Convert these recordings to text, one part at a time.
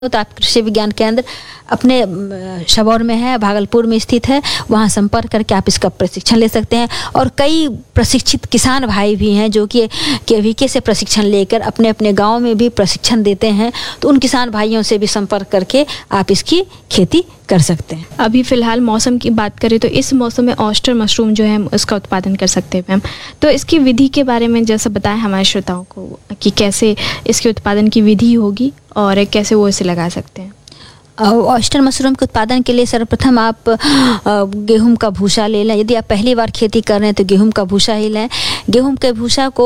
तो आप कृषि विज्ञान केंद्र अपने सबौर में है, भागलपुर में स्थित है, वहाँ संपर्क करके आप इसका प्रशिक्षण ले सकते हैं। और कई प्रशिक्षित किसान भाई भी हैं जो कि केवीके से प्रशिक्षण लेकर अपने अपने गांव में भी प्रशिक्षण देते हैं, तो उन किसान भाइयों से भी संपर्क करके आप इसकी खेती कर सकते हैं। अभी फ़िलहाल मौसम की बात करें तो इस मौसम में ऑयस्टर मशरूम जो है उसका उत्पादन कर सकते हैं मैम, तो इसकी विधि के बारे में जैसा बताएं हमारे श्रोताओं को कि कैसे इसके उत्पादन की विधि होगी और कैसे वो इसे लगा सकते हैं। ऑयस्टर मशरूम के उत्पादन के लिए सर्वप्रथम आप गेहूं का भूसा ले लें। यदि आप पहली बार खेती कर रहे हैं तो गेहूं का भूसा ही लें। गेहूं के भूसा को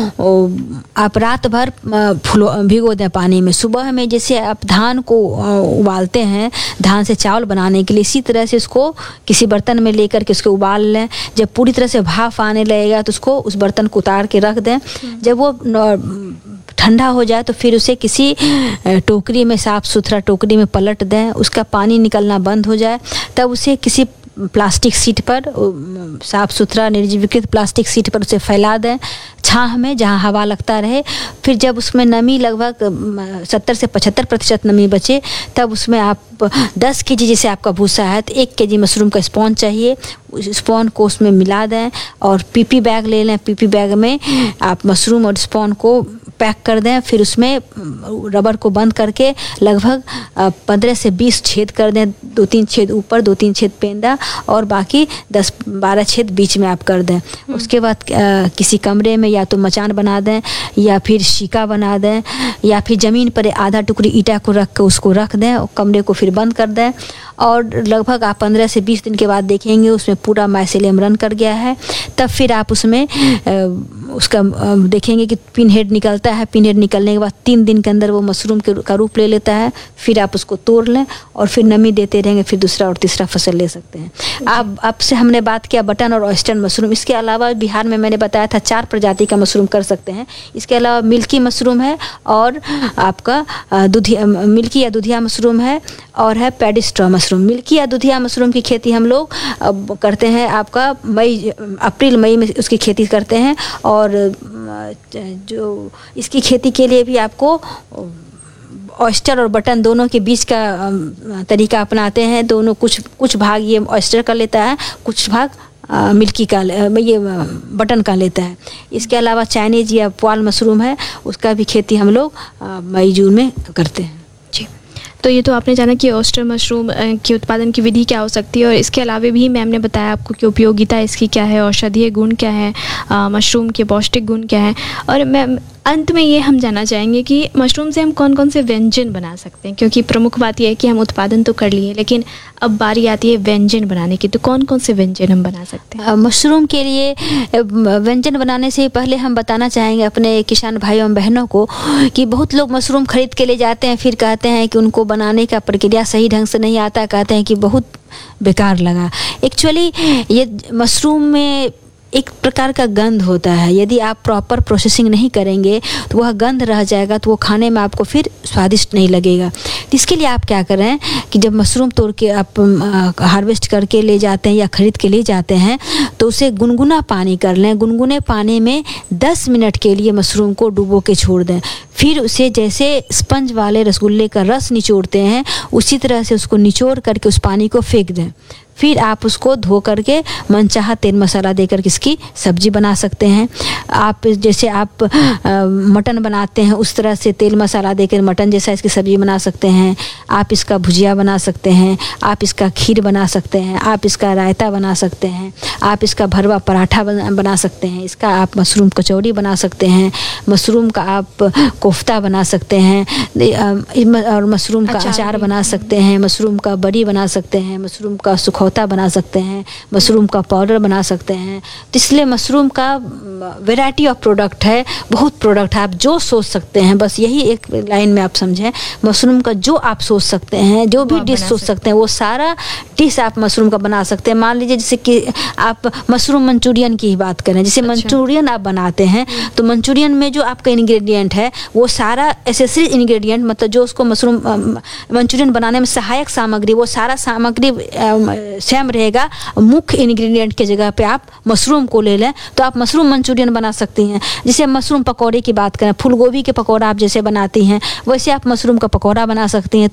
आप रात भर भिगो दें पानी में। सुबह में जैसे आप धान को उबालते हैं धान से चावल बनाने के लिए, इसी तरह से उसको किसी बर्तन में लेकर के उसको उबाल लें। जब पूरी तरह से भाप आने लगेगा तो उसको उस बर्तन को उतार के रख दें। जब वो ठंडा हो जाए तो फिर उसे किसी टोकरी में, साफ़ सुथरा टोकरी में पलट दें। उसका पानी निकलना बंद हो जाए तब उसे किसी प्लास्टिक शीट पर, साफ़ सुथरा निर्जीवीकृत प्लास्टिक शीट पर उसे फैला दें छाह में, जहाँ हवा लगता रहे। फिर जब उसमें नमी लगभग 70 से 75% नमी बचे तब उसमें आप 10 केजी जैसे आपका भूसा है तो 1 केजी मशरूम का स्पॉन चाहिए। उस स्पॉन को उसमें मिला दें और पीपी बैग ले लें। पीपी बैग में आप मशरूम और स्पॉन को पैक कर दें। फिर उसमें रबर को बंद करके लगभग 15 से 20 छेद कर दें। 2-3 छेद ऊपर, 2-3 छेद पेंदा और बाकी 10-12 छेद बीच में आप कर दें। उसके बाद किसी कमरे में या तो मचान बना दें या फिर शिका बना दें या फिर ज़मीन पर आधा टुकड़ी ईटा को रख कर उसको रख दें और कमरे को फिर बंद कर दें। और लगभग आप 15 से 20 दिन के बाद देखेंगे उसमें पूरा माइसेलियम रन कर गया है। तब फिर आप उसमें उसका देखेंगे कि पिन हेड निकलता है। पिन हेड निकलने के बाद 3 दिन के अंदर वो मशरूम का रूप ले लेता है। फिर आप उसको तोड़ लें और फिर नमी देते रहेंगे, फिर दूसरा और तीसरा फसल ले सकते हैं। अब से हमने बात किया बटन और ऑयस्टर मशरूम। इसके अलावा बिहार में मैंने बताया था 4 प्रजाति का मशरूम कर सकते हैं। इसके अलावा मिल्की मशरूम है और आपका मिल्की या दूधिया मशरूम है और है पैडी स्ट्रॉ मशरूम। मिल्की या दूधिया मशरूम की खेती हम लोग करते हैं आपका अप्रैल मई में उसकी खेती करते हैं। और जो इसकी खेती के लिए भी आपको ऑयस्टर और बटन दोनों के बीच का तरीका अपनाते हैं। दोनों कुछ भाग ये ऑयस्टर का लेता है, कुछ भाग मिल्की का, ये बटन का लेता है। इसके अलावा चाइनीज या पुआल मशरूम है, उसका भी खेती हम लोग मई जून में करते हैं। जी, तो ये तो आपने जाना कि ऑयस्टर मशरूम के उत्पादन की विधि क्या हो सकती है और इसके अलावा भी मैम ने बताया आपको कि उपयोगिता इसकी क्या है, औषधीय गुण क्या है, मशरूम के पौष्टिक गुण क्या है। और मैम अंत में ये हम जानना चाहेंगे कि मशरूम से हम कौन कौन से व्यंजन बना सकते हैं, क्योंकि प्रमुख बात यह है कि हम उत्पादन तो कर लिए लेकिन अब बारी आती है व्यंजन बनाने की, तो कौन कौन से व्यंजन हम बना सकते हैं। मशरूम के लिए व्यंजन बनाने से पहले हम बताना चाहेंगे अपने किसान भाइयों बहनों को कि बहुत लोग मशरूम खरीद के ले जाते हैं, फिर कहते हैं कि उनको बनाने का प्रक्रिया सही ढंग से नहीं आता, कहते हैं कि बहुत बेकार लगा। एक्चुअली ये मशरूम में एक प्रकार का गंध होता है। यदि आप प्रॉपर प्रोसेसिंग नहीं करेंगे तो वह गंध रह जाएगा, तो वो खाने में आपको फिर स्वादिष्ट नहीं लगेगा। तो इसके लिए आप क्या करें कि जब मशरूम तोड़ के आप हार्वेस्ट करके ले जाते हैं या ख़रीद के ले जाते हैं तो उसे गुनगुना पानी कर लें। गुनगुने पानी में 10 मिनट के लिए मशरूम को डुबो के छोड़ दें। फिर उसे जैसे स्पंज वाले रसगुल्ले का रस निचोड़ते हैं उसी तरह से उसको निचोड़ करके उस पानी को फेंक दें। फिर आप उसको धो करके मनचाहा तेल मसाला देकर इसकी सब्जी बना सकते हैं। आप जैसे आप मटन बनाते हैं उस तरह से तेल मसाला देकर मटन जैसा इसकी सब्जी बना सकते हैं। आप इसका भुजिया बना सकते हैं, आप इसका खीर बना सकते हैं, आप इसका रायता बना सकते हैं, आप इसका भरवा पराठा बना सकते हैं, इसका आप मशरूम कचौड़ी बना सकते हैं, मशरूम का आप कोफ्ता बना सकते हैं और मशरूम का अचार बना सकते हैं, मशरूम का बड़ी बना सकते हैं, मशरूम का होता बना सकते हैं, मशरूम का पाउडर बना सकते हैं। तो इसलिए मशरूम का वैरायटी ऑफ प्रोडक्ट है, बहुत प्रोडक्ट है। आप जो सोच सकते हैं, बस यही एक लाइन में आप समझें, मशरूम का जो आप सोच सकते हैं, जो भी डिश सोच सकते हैं, वो सारा डिश आप मशरूम का बना सकते हैं। मान लीजिए जैसे कि आप मशरूम मंचूरियन की ही बात करें, जैसे मंचूरियन आप बनाते हैं तो मंचूरियन में जो आपका इंग्रेडिएंट है वो सारा एसेसरी इंग्रेडिएंट, मतलब जो उसको मशरूम मंचूरियन बनाने में सहायक सामग्री, वो सारा सामग्री सेम रहेगा। मुख्य इंग्रेडिएंट के जगह पे आप मशरूम को ले लें तो आप मशरूम मंचूरियन बना सकती हैं। जैसे मशरूम पकौड़े की बात करें, फूल गोभी के पकौड़ा आप जैसे बनाती हैं वैसे आप मशरूम का पकौड़ा बना सकती हैं।